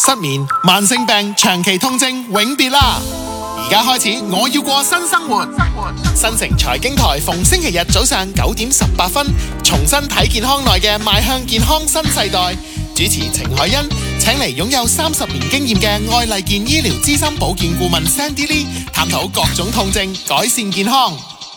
失眠、慢性病、長期痛症永別啦！而家開始，我要過新生活。新城財經台逢星期日早上9:18，重新睇健康內嘅邁向健康新世代。主持程海欣請嚟擁有30年經驗嘅愛麗健醫療資深保健顧問 Sandy Lee， 探討各種痛症，改善健康。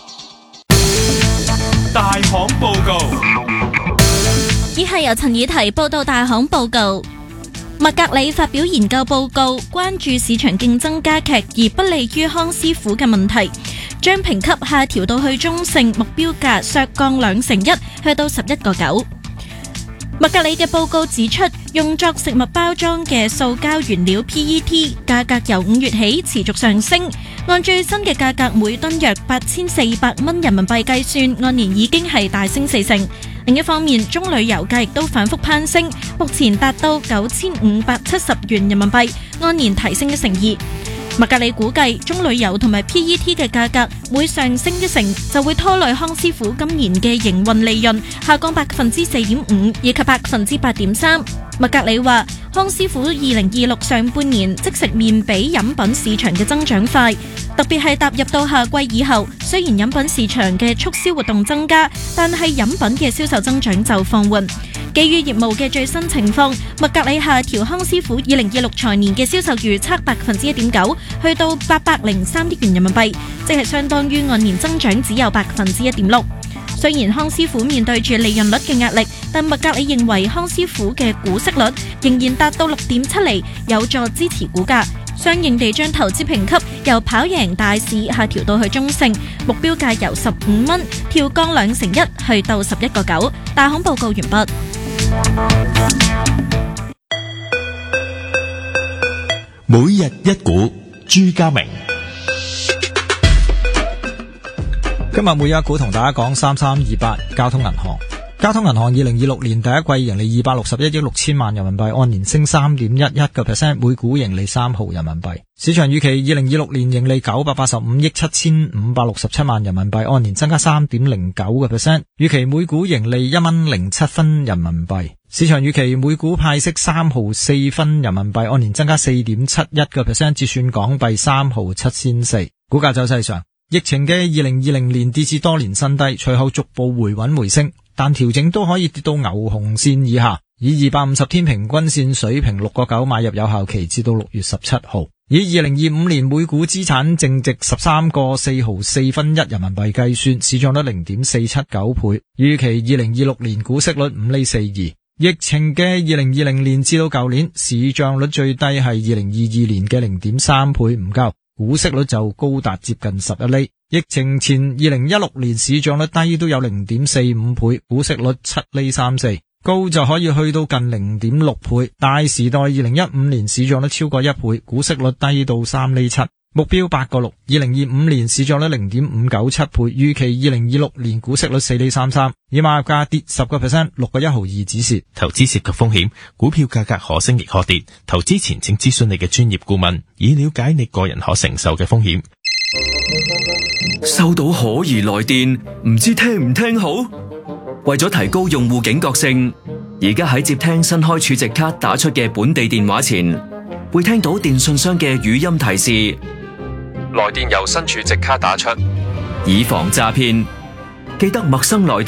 大行報告。 以下由陳以提報道大行報告。麥格里發表研究報告，關注市場競爭加劇而不利於康師傅嘅問題，將評級下調到去中性，目標價削降2%，去到11.9。麥格里嘅報告指出，用作食物包裝嘅塑膠原料 PET 價格由5月起持續上升，按最新嘅價格每噸約8400蚊人民幣計算，按年已經係大升40%。另一方面，中旅遊價亦都反覆攀升，目前達到9570元人民幣，按年提升1%。麥格里估計，中旅遊同埋 PET 嘅價格每上升1%，就會拖累康師傅今年嘅營運利潤下降4.5%以及8.3%。麥格里話，康師傅2026上半年即食麵比飲品市場嘅增長快，特別係踏入到夏季以後，雖然飲品市場嘅促銷活動增加，但係飲品嘅銷售增長就放緩。基於業務嘅最新情況，麥格里下調康師傅2026財年嘅銷售預測1.9%，去到803億元人民幣，即係相當於按年增長只有1.6%。雖然康師傅面對住利潤率嘅壓力，但麥格里認為康師傅嘅股息率仍然達到6.7厘，有助支持股價。相應地將投資評級由跑贏大市下調到去中性，目標價由15蚊調降2%，去到11.9。大行報告完畢。 每日一股，朱家明。 今日每日一股同大家講3328交通銀行。交通銀行2026年第一季盈利261億6千萬人民幣，按年升 3.11%， 每股盈利3毫人民幣。市場預期2026年盈利985億7567萬人民幣，按年增加 3.09%， 預期每股盈利1蚊07分人民幣。市場預期每股派息3毫4分人民幣，按年增加 4.71%， 折算港幣3毫7仙4。股價走勢上，疫情嘅2020年跌至多年新低，隨後逐步回穩回升，但調整都可以跌到牛熊線以下，以250天平均線水平6.9買入有效期至到6月17號。以2025年每股資產淨值13個4毫4分1人民幣計算，市賬率 0.479 倍，預期2026年股息率5厘42。疫情嘅2020年至到舊年，市賬率最低係2022年嘅 0.3 倍唔夠，股息率就高達接近11厘。疫情前2016年市賬率低都有 0.45 倍，股息率7厘34，高就可以去到近 0.6 倍。大時代2015年市賬率超過1倍，股息率低到3厘7，目標8.6。2025年市賬率 0.597 倍，預期2026年股息率4厘33，以買入價跌 10%， 6.1毫2止蝕。 投資涉及風險，股票價格可升亦可跌，投資前請諮詢你嘅專業顧問，以了解你個人可承受嘅風險。 收到可疑來電，唔知聽唔聽好？為咗提高用戶警覺性，而家喺接聽新開儲值卡打出嘅本地電話前，會聽到電信商嘅語音提示：來電由新儲值卡打出，以防詐騙。記得陌生來電